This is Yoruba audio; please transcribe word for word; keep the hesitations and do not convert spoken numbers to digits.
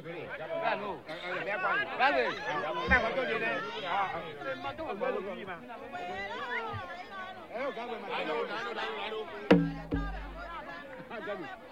干路，别管你，干嘞，那我做你呢，啊，妈都我做你嘛。哎，我干嘛？来路，来路，来路，来路。